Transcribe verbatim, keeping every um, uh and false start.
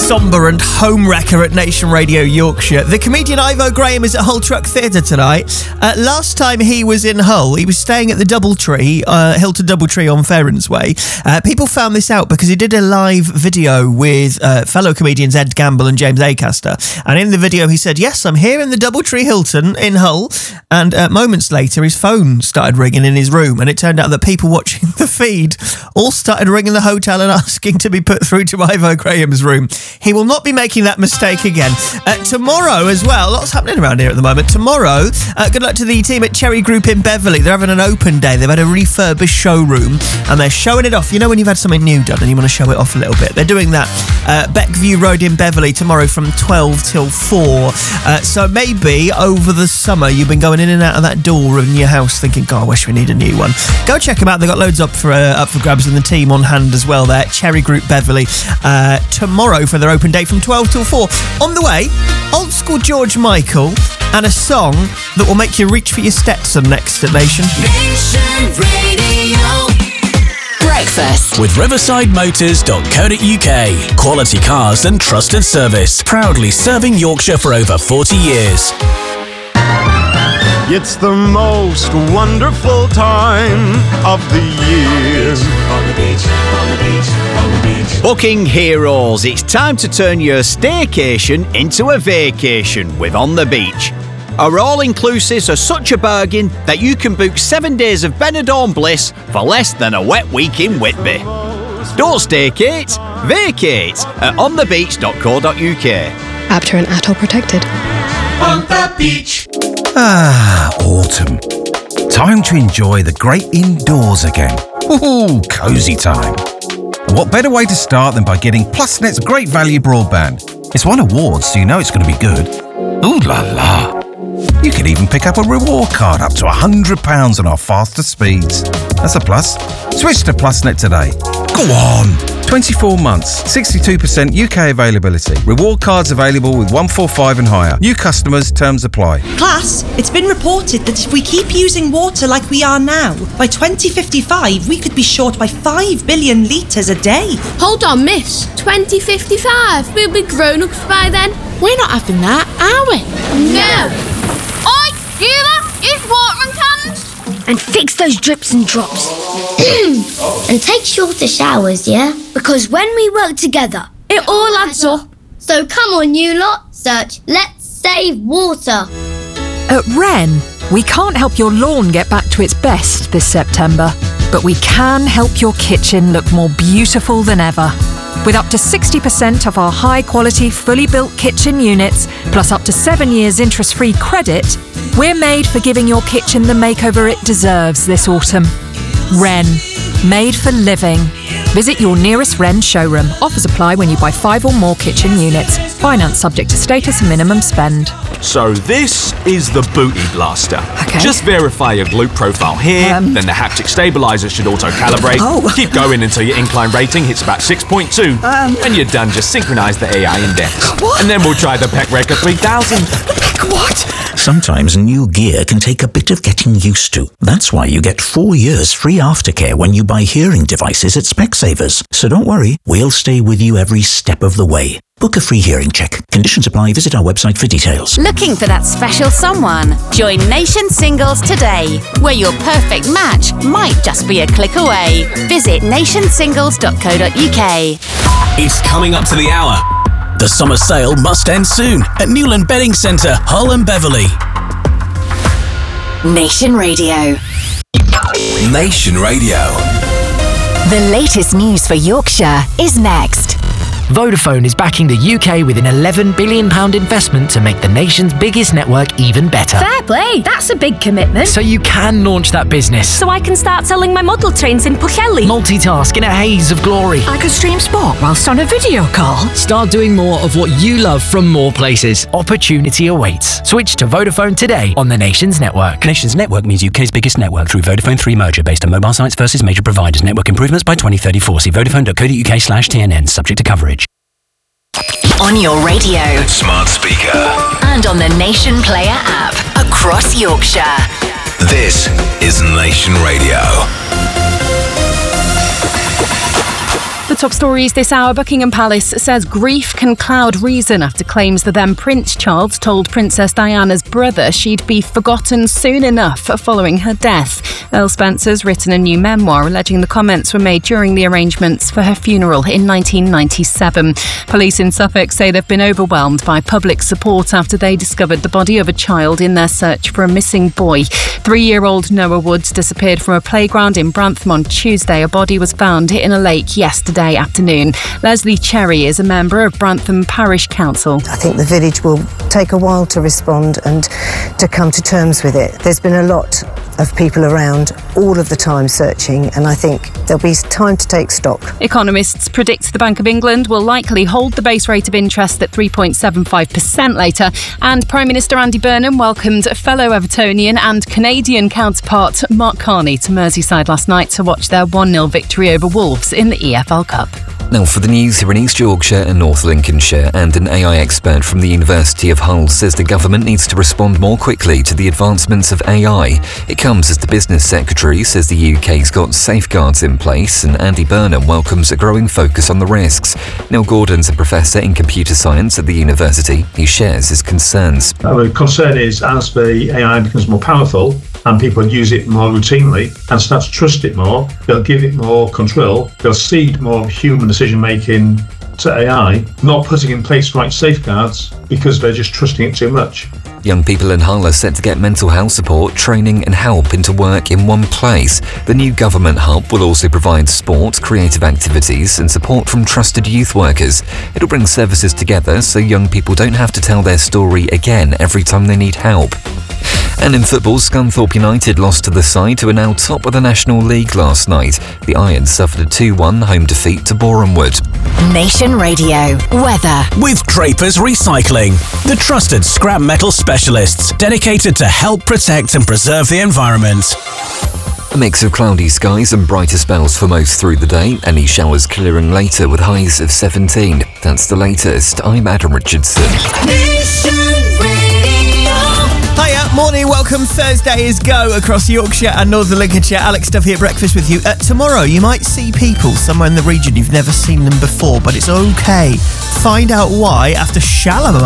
sombre and home wrecker at Nation Radio Yorkshire. The comedian Ivo Graham is at Hull Truck Theatre tonight. Uh, last time he was in Hull, he was staying at the Doubletree, uh, Hilton Doubletree on Ferrens Way. Uh, people found this out because he did a live video with uh, fellow comedians Ed Gamble and James Acaster. And in the video he said, yes, I'm here in the Doubletree Hilton in Hull. And uh, moments later his phone started ringing in his room, and it turned out that people watching the feed all started ringing the hotel and asking to be put through to Ivo Graham's room. He will not be making that mistake again. Uh, tomorrow as well, lots happening around here at the moment. Tomorrow, uh, good luck to the team at Cherry Group in Beverley. They're having an open day. They've had a refurbished showroom and they're showing it off. You know when you've had something new done and you want to show it off a little bit? They're doing that. Uh, Beckview Road in Beverley tomorrow from twelve till four. Uh, so maybe over the summer you've been going in and out of that door in your house thinking, God, I wish we need a new one. Go check them out. They've got loads up for, uh, up for grabs and the team on hand as well there. Cherry Group Beverley. Uh, tomorrow for their open day from twelve till four. On the way, old school George Michael and a song that will make you reach for your Stetson next at Nation. Nation Radio. Breakfast with riverside motors dot co dot uk. Quality cars and trusted service. Proudly serving Yorkshire for over forty years. It's the most wonderful time of the year. On the beach, on the beach, on the beach. Booking heroes, it's time to turn your staycation into a vacation with On the Beach. Our all-inclusives are such a bargain that you can book seven days of Benidorm bliss for less than a wet week in Whitby. Don't staycate, vacate at on the beach dot co dot uk. After and A T O protected. On the beach. Ah, autumn. Time to enjoy the great indoors again. Ooh, cosy time. And what better way to start than by getting PlusNet's great value broadband? It's won awards, so you know it's going to be good. Ooh la la. You can even pick up a reward card up to one hundred pounds on our faster speeds. That's a plus. Switch to PlusNet today. Go on! twenty-four months, sixty-two percent U K availability. Reward cards available with one forty-five and higher. New customers, terms apply. Class, it's been reported that if we keep using water like we are now, by twenty fifty-five we could be short by five billion litres a day. Hold on, miss. twenty fifty-five? We'll be grown-ups by then. We're not having that, are we? No. Oi, you lot, use watering cans. And fix those drips and drops. And take shorter showers, yeah? Because when we work together, it all adds up. So come on, you lot, search Let's Save Water. At Wren, we can't help your lawn get back to its best this September, but we can help your kitchen look more beautiful than ever. With up to sixty percent of our high-quality, fully built kitchen units, plus up to seven years interest-free credit, we're made for giving your kitchen the makeover it deserves this autumn. Wren. Made for living. Visit your nearest Wren showroom. Offers apply when you buy five or more kitchen units. Finance subject to status and minimum spend. So this is the Booty Blaster. Okay. Just verify your glute profile here, um, then the haptic stabilizer should auto-calibrate. Oh. Keep going until your incline rating hits about six point two. Um. And you're done. Just synchronize the A I index. What? And then we'll try the Peck Record three thousand. Peck what? Sometimes new gear can take a bit of getting used to. That's why you get four years free aftercare when you buy hearing devices at Specsavers. So don't worry, we'll stay with you every step of the way. Book a free hearing check. Conditions apply. Visit our website for details. Looking for that special someone? Join Nation Singles today, where your perfect match might just be a click away. Visit nation singles dot co dot uk. It's coming up to the hour. The summer sale must end soon at Newland Bedding Centre, Hull and Beverley. Nation Radio. Nation Radio. The latest news for Yorkshire is next. Vodafone is backing the U K with an eleven billion pounds investment to make the nation's biggest network even better. Fair play, that's a big commitment. So you can launch that business. So I can start selling my model trains in Pwllheli. Multitask in a haze of glory. I could stream sport whilst on a video call. Start doing more of what you love from more places. Opportunity awaits. Switch to Vodafone today on the Nation's network. Nation's network means U K's biggest network through Vodafone three merger based on mobile sites versus major providers. Network improvements by twenty thirty-four. See vodafone dot co dot uk slash T N N. Subject to coverage. On your radio, Smart speaker. and on the Nation Player app across Yorkshire. This is Nation Radio. The top stories this hour. Buckingham Palace says grief can cloud reason after claims the then Prince Charles told Princess Diana's brother she'd be forgotten soon enough following her death. Earl Spencer's written a new memoir alleging the comments were made during the arrangements for her funeral in nineteen ninety-seven. Police in Suffolk say they've been overwhelmed by public support after they discovered the body of a child in their search for a missing boy. Three-year-old Noah Woods disappeared from a playground in Brantham on Tuesday. A body was found in a lake yesterday afternoon. Leslie Cherry is a member of Brantham Parish Council. I think the village will take a while to respond and to come to terms with it. There's been a lot of people around all of the time searching, and I think there'll be time to take stock. Economists predict the Bank of England will likely hold the base rate of interest at three point seven five percent later, and Prime Minister Andy Burnham welcomed fellow Evertonian and Canadian counterpart Mark Carney to Merseyside last night to watch their one nil victory over Wolves in the E F L Cup. Now for the news here in East Yorkshire and North Lincolnshire, and an A I expert from the University of Hull says the government needs to respond more quickly to the advancements of A I. It comes as the Business Secretary says the U K's got safeguards in place, and Andy Burnham welcomes a growing focus on the risks. Neil Gordon's a professor in computer science at the university. He shares his concerns. Our concern is as the A I becomes more powerful and people use it more routinely and start to trust it more, they'll give it more control, they'll cede more human decision making to A I, not putting in place right safeguards because they're just trusting it too much. Young people in Hull are set to get mental health support, training and help into work in one place. The new government hub will also provide sport, creative activities and support from trusted youth workers. It'll bring services together so young people don't have to tell their story again every time they need help. And in football, Scunthorpe United lost to the side who are now top of the National League last night. The Irons suffered a two one home defeat to Boreham Wood. Nation Radio weather with Drapers Recycling, the trusted scrap metal specialists dedicated to help protect and preserve the environment. A mix of cloudy skies and brighter spells for most through the day. Any showers clearing later with highs of seventeen. That's the latest. I'm Adam Richardson. Hiya, morning, welcome. Thursday is go across Yorkshire and Northern Lincolnshire. Alex Duff here at breakfast with you. Uh, tomorrow you might see people somewhere in the region you've never seen them before, but it's okay. Find out why after Shalamar.